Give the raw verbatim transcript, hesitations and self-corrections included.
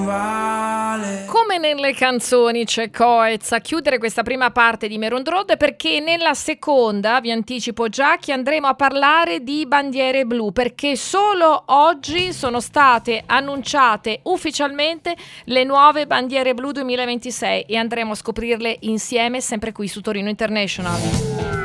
rivale. Come nelle canzoni c'è Coez a chiudere questa prima parte di Maroon Road, perché nella seconda, vi anticipo già, che andremo a parlare di bandiere blu, perché solo oggi sono state annunciate ufficialmente le nuove bandiere blu duemilaventisei e andremo a scoprirle insieme sempre qui su Torino International.